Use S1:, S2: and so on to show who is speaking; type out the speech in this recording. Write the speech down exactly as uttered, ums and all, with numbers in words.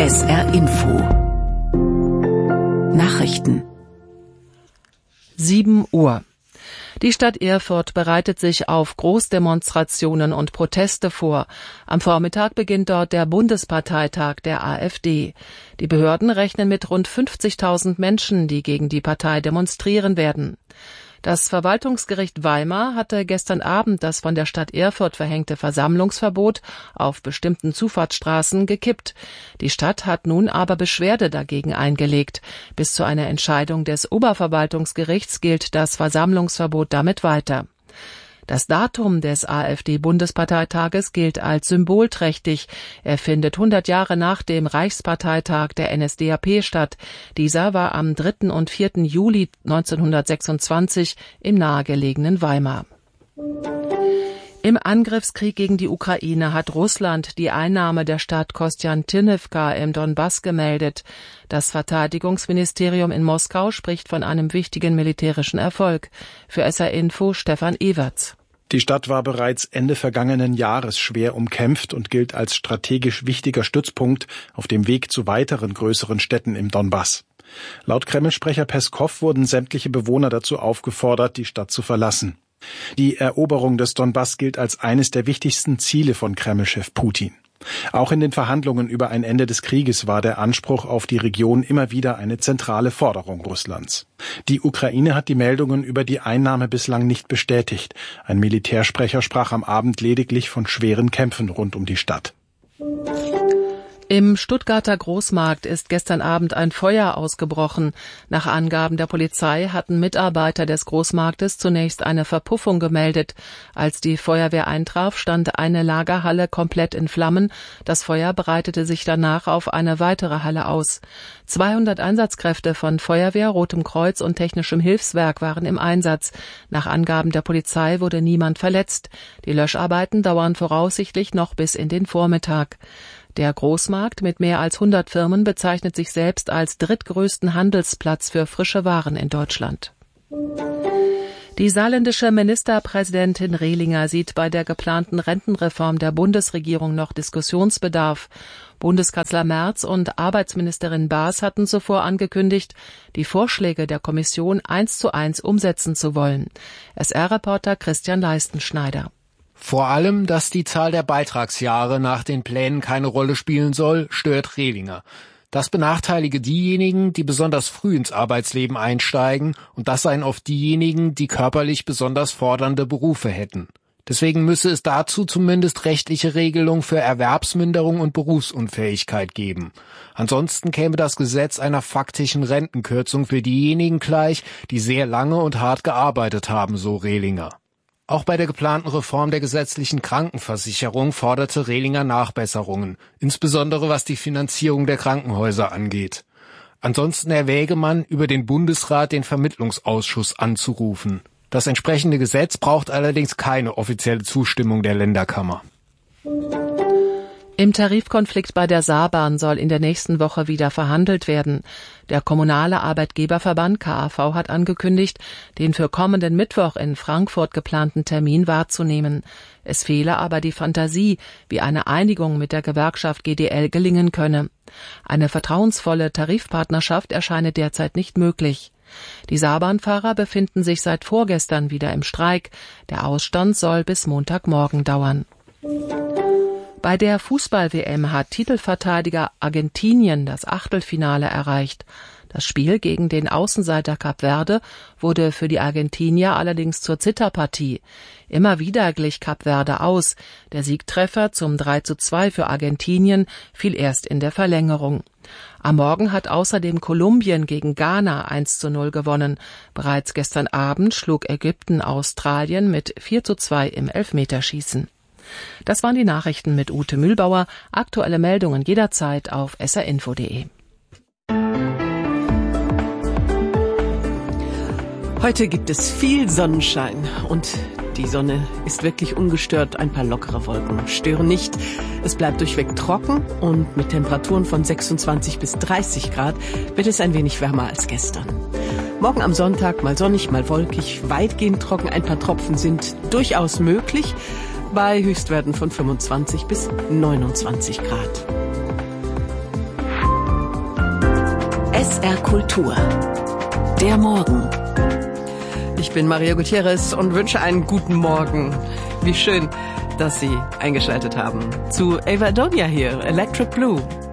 S1: S R Info Nachrichten.
S2: sieben Uhr. Die Stadt Erfurt bereitet sich auf Großdemonstrationen und Proteste vor. Am Vormittag beginnt dort der Bundesparteitag der AfD. Die Behörden rechnen mit rund fünfzigtausend Menschen, die gegen die Partei demonstrieren werden. Das Verwaltungsgericht Weimar hatte gestern Abend das von der Stadt Erfurt verhängte Versammlungsverbot auf bestimmten Zufahrtsstraßen gekippt. Die Stadt hat nun aber Beschwerde dagegen eingelegt. Bis zu einer Entscheidung des Oberverwaltungsgerichts gilt das Versammlungsverbot damit weiter. Das Datum des AfD-Bundesparteitages gilt als symbolträchtig. Er findet hundert Jahre nach dem Reichsparteitag der N S D A P statt. Dieser war am dritten und vierten Juli neunzehnhundertsechsundzwanzig im nahegelegenen Weimar. Im Angriffskrieg gegen die Ukraine hat Russland die Einnahme der Stadt Kostjantinivka im Donbass gemeldet. Das Verteidigungsministerium in Moskau spricht von einem wichtigen militärischen Erfolg. Für S R Info Stefan Everts.
S3: Die Stadt war bereits Ende vergangenen Jahres schwer umkämpft und gilt als strategisch wichtiger Stützpunkt auf dem Weg zu weiteren größeren Städten im Donbass. Laut Kreml-Sprecher Peskow wurden sämtliche Bewohner dazu aufgefordert, die Stadt zu verlassen. Die Eroberung des Donbass gilt als eines der wichtigsten Ziele von Kreml-Chef Putin. Auch in den Verhandlungen über ein Ende des Krieges war der Anspruch auf die Region immer wieder eine zentrale Forderung Russlands. Die Ukraine hat die Meldungen über die Einnahme bislang nicht bestätigt. Ein Militärsprecher sprach am Abend lediglich von schweren Kämpfen rund um die Stadt.
S2: Im Stuttgarter Großmarkt ist gestern Abend ein Feuer ausgebrochen. Nach Angaben der Polizei hatten Mitarbeiter des Großmarktes zunächst eine Verpuffung gemeldet. Als die Feuerwehr eintraf, stand eine Lagerhalle komplett in Flammen. Das Feuer breitete sich danach auf eine weitere Halle aus. zweihundert Einsatzkräfte von Feuerwehr, Rotem Kreuz und Technischem Hilfswerk waren im Einsatz. Nach Angaben der Polizei wurde niemand verletzt. Die Löscharbeiten dauern voraussichtlich noch bis in den Vormittag. Der Großmarkt mit mehr als hundert Firmen bezeichnet sich selbst als drittgrößten Handelsplatz für frische Waren in Deutschland. Die saarländische Ministerpräsidentin Rehlinger sieht bei der geplanten Rentenreform der Bundesregierung noch Diskussionsbedarf. Bundeskanzler Merz und Arbeitsministerin Baas hatten zuvor angekündigt, die Vorschläge der Kommission eins zu eins umsetzen zu wollen. S R-Reporter Christian Leistenschneider.
S4: Vor allem, dass die Zahl der Beitragsjahre nach den Plänen keine Rolle spielen soll, stört Rehlinger. Das benachteilige diejenigen, die besonders früh ins Arbeitsleben einsteigen, und das seien oft diejenigen, die körperlich besonders fordernde Berufe hätten. Deswegen müsse es dazu zumindest rechtliche Regelungen für Erwerbsminderung und Berufsunfähigkeit geben. Ansonsten käme das Gesetz einer faktischen Rentenkürzung für diejenigen gleich, die sehr lange und hart gearbeitet haben, so Rehlinger. Auch bei der geplanten Reform der gesetzlichen Krankenversicherung forderte Rehlinger Nachbesserungen, insbesondere was die Finanzierung der Krankenhäuser angeht. Ansonsten erwäge man, über den Bundesrat den Vermittlungsausschuss anzurufen. Das entsprechende Gesetz braucht allerdings keine offizielle Zustimmung der Länderkammer.
S2: Im Tarifkonflikt bei der Saarbahn soll in der nächsten Woche wieder verhandelt werden. Der kommunale Arbeitgeberverband K A V hat angekündigt, den für kommenden Mittwoch in Frankfurt geplanten Termin wahrzunehmen. Es fehle aber die Fantasie, wie eine Einigung mit der Gewerkschaft G D L gelingen könne. Eine vertrauensvolle Tarifpartnerschaft erscheine derzeit nicht möglich. Die Saarbahnfahrer befinden sich seit vorgestern wieder im Streik. Der Ausstand soll bis Montagmorgen dauern. Bei der Fußball-W M hat Titelverteidiger Argentinien das Achtelfinale erreicht. Das Spiel gegen den Außenseiter Kap Verde wurde für die Argentinier allerdings zur Zitterpartie. Immer wieder glich Kap Verde aus. Der Siegtreffer zum drei zu zwei für Argentinien fiel erst in der Verlängerung. Am Morgen hat außerdem Kolumbien gegen Ghana eins zu null gewonnen. Bereits gestern Abend schlug Ägypten Australien mit vier zu zwei im Elfmeterschießen. Das waren die Nachrichten mit Ute Mühlbauer. Aktuelle Meldungen jederzeit auf s r info punkt de.
S1: Heute gibt es viel Sonnenschein und die Sonne ist wirklich ungestört. Ein paar lockere Wolken stören nicht. Es bleibt durchweg trocken und mit Temperaturen von sechsundzwanzig bis dreißig Grad wird es ein wenig wärmer als gestern. Morgen am Sonntag mal sonnig, mal wolkig, weitgehend trocken. Ein paar Tropfen sind durchaus möglich bei Höchstwerten von fünfundzwanzig bis neunundzwanzig Grad. S R Kultur. Der Morgen. Ich bin Maria Gutierrez und wünsche einen guten Morgen. Wie schön, dass Sie eingeschaltet haben. Zu Ava Donia hier, Electric Blue.